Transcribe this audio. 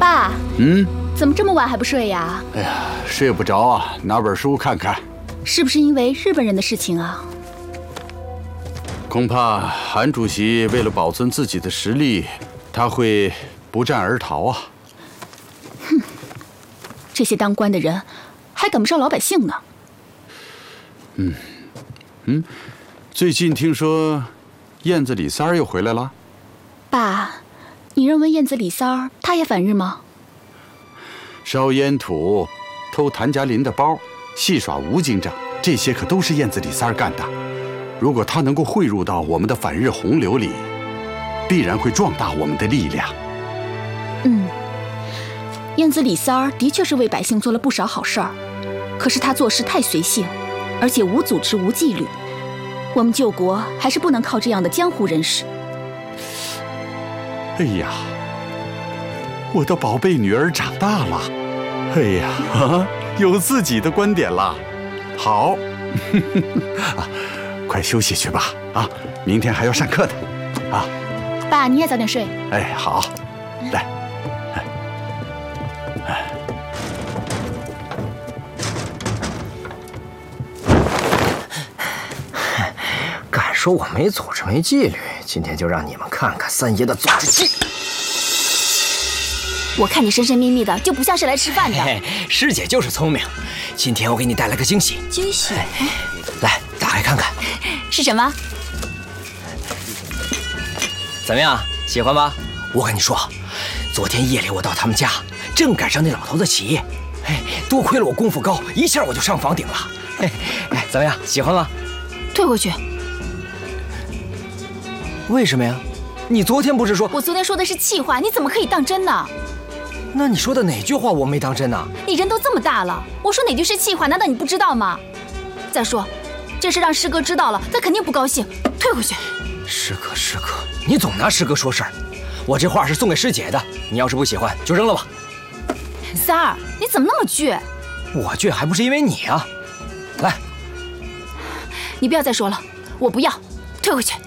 爸，怎么这么晚还不睡呀？ 哎呀，睡不着啊，拿本书看看。 是不是因为日本人的事情啊？ 恐怕韩主席为了保存自己的实力，他会不战而逃啊。 哼，这些当官的人还赶不上老百姓呢。 最近听说燕子李三儿又回来了。 爸，你认为燕子李三儿他也反日吗？ 烧烟土、偷谭家林的包、戏耍吴警长，这些可都是燕子李三儿干的。如果他能够汇入到我们的反日洪流里，必然会壮大我们的力量。 燕子李三儿的确是为百姓做了不少好事儿，可是他做事太随性，而且无组织无纪律。我们救国还是不能靠这样的江湖人士。 哎呀，我的宝贝女儿长大了，哎呀，有自己的观点了。好，快休息去吧，啊，明天还要上课呢，啊。 爸，你也早点睡。 哎，好，来。 敢说我没组织没纪律，今天就让你们看看三爷的组织气。 我看你神神秘秘的，就不像是来吃饭的。 师姐就是聪明，今天我给你带来个惊喜。 惊喜？ 来，打开看看。 是什么？ 怎么样，喜欢吧？我跟你说，昨天夜里我到他们家，正赶上那老头子起夜，多亏了我功夫高，一下我就上房顶了。怎么样，喜欢吗？ 退回去。 为什么呀？你昨天不是说…… 我昨天说的是气话，你怎么可以当真呢？ 那你说的哪句话我没当真呢？ 你人都这么大了，我说哪句是气话，难道你不知道吗？再说，这事让师哥知道了，他肯定不高兴。退回去。 师哥，你总拿师哥说事儿。我这画是送给师姐的，你要是不喜欢就扔了吧。 三儿，你怎么那么倔？ 我倔还不是因为你啊！来， 你不要再说了，我不要，退回去。